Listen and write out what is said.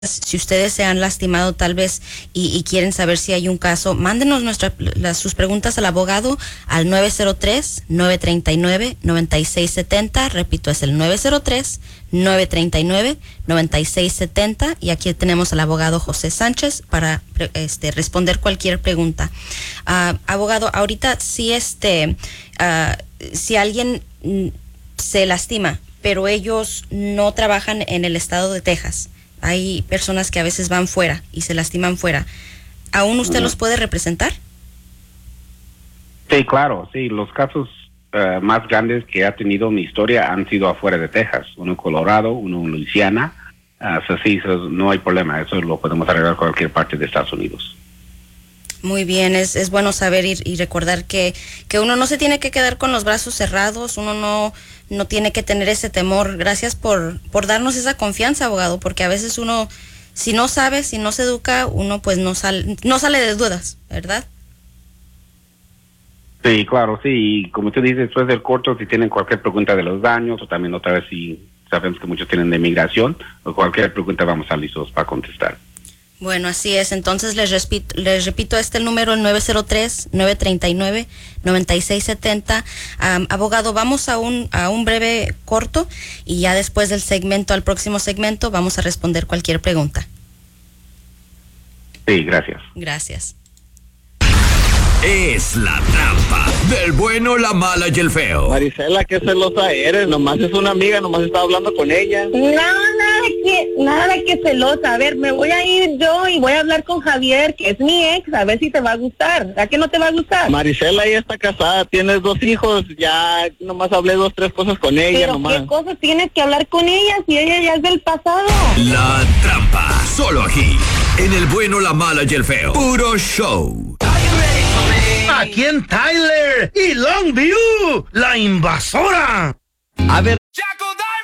si ustedes se han lastimado tal vez y quieren saber si hay un caso, mándenos sus preguntas al abogado al 903-939-9670. Repito, es el 903-939-9670. Y aquí tenemos al abogado José Sánchez para responder cualquier pregunta. Abogado, ahorita si alguien se lastima, pero ellos no trabajan en el estado de Texas, hay personas que a veces van fuera y se lastiman fuera, ¿aún usted los puede representar? Sí, claro, sí. Los casos más grandes que ha tenido mi historia han sido afuera de Texas. Uno en Colorado, uno en Luisiana. Sí, no hay problema. Eso lo podemos arreglar en cualquier parte de Estados Unidos. Muy bien, es bueno saber y recordar que uno no se tiene que quedar con los brazos cerrados, uno no tiene que tener ese temor. Gracias por darnos esa confianza, abogado, porque a veces uno, si no sabe, si no se educa, uno pues no sale de dudas, ¿verdad? Sí, claro, sí. Y como tú dices, después del corto, si tienen cualquier pregunta de los daños, o también otra vez si sabemos que muchos tienen de migración, o cualquier pregunta vamos a estar listos para contestar. Bueno, así es. Entonces les repito el número, el 903-939-9670. Abogado, vamos a un breve corto y ya después del segmento, al próximo segmento, vamos a responder cualquier pregunta. Sí, gracias. Gracias. Es la trampa del bueno, la mala y el feo. Marisela, qué celosa eres, nomás es una amiga, nomás estaba hablando con ella. Nada que celosa. A ver, me voy a ir yo y voy a hablar con Javier, que es mi ex, a ver si te va a gustar. ¿A qué no te va a gustar? Marisela ya está casada, tienes 2 hijos, ya nomás hablé 2, 3 cosas con ella. Pero nomás. ¿qué cosas tienes que hablar con ella si ella ya es del pasado? La trampa, solo aquí, en el bueno, la mala y el feo. Puro show. Aquí en Tyler y Longview, la invasora. A ver.